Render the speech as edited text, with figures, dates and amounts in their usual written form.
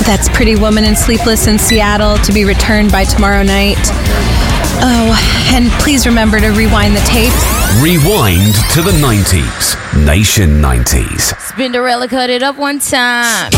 That's Pretty Woman and Sleepless in Seattle, to be returned by tomorrow night. Oh, and please remember to rewind the tape. Rewind to the 90s. Nation 90s. Spinderella cut it up one time.